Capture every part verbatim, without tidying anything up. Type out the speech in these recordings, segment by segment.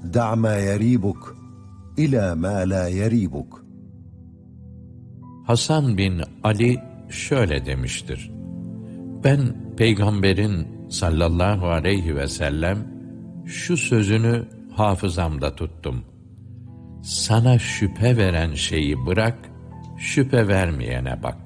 دع ما يريبك إلى ما لا يريبك. Hasan bin Ali şöyle demiştir: Ben Peygamberin sallallahu aleyhi ve sellem şu sözünü hafızamda tuttum: Sana şüphe veren şeyi bırak, şüphe vermeyene bak.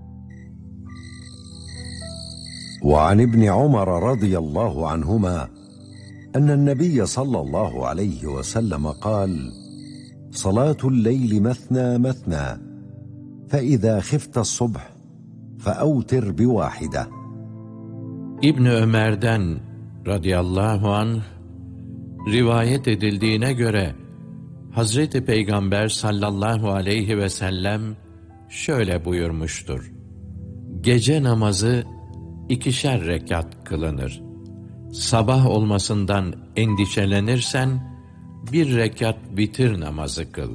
وعن ابن عمر رضي الله عنهما أن النبي صلى الله عليه وسلم قال: صلاة الليل مثنى مثنى فإذا خفت الصبح فأوتر بواحدة. İbn Ömer'den radıyallahu anh rivayet edildiğine göre Hazreti Peygamber sallallahu aleyhi ve sellem şöyle buyurmuştur: Gece namazı ikişer rekat kılınır. Sabah olmasından endişelenirsen bir rekat vitir namazı kıl.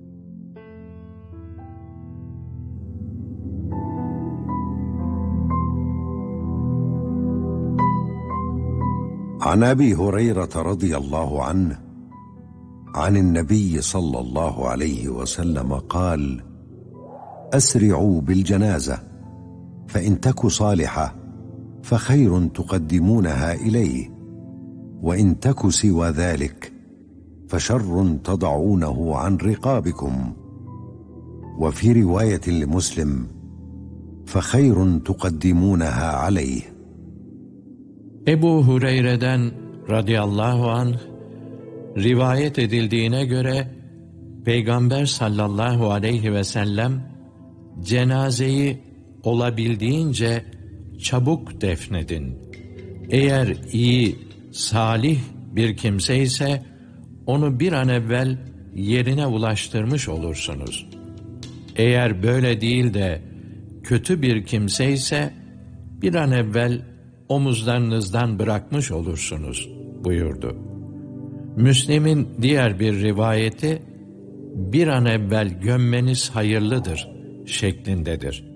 عن أبي هريرة رضي الله عنه عن النبي صلى الله عليه وسلم قال: أسرعوا بالجنازة فإن تك صالحة فخير تقدمونها إليه وإن تك سوى ذلك فشر تضعونه عن رقابكم وفي رواية لمسلم فخير تقدمونها عليه. Ebu Hureyre'den radıyallahu anh rivayet edildiğine göre Peygamber sallallahu aleyhi ve sellem cenazeyi olabildiğince çabuk defnedin. Eğer iyi, salih bir kimse ise onu bir an evvel yerine ulaştırmış olursunuz. Eğer böyle değil de kötü bir kimse ise bir an evvel omuzlarınızdan bırakmış olursunuz buyurdu. Müslim'in diğer bir rivayeti bir an evvel gömmeniz hayırlıdır şeklindedir.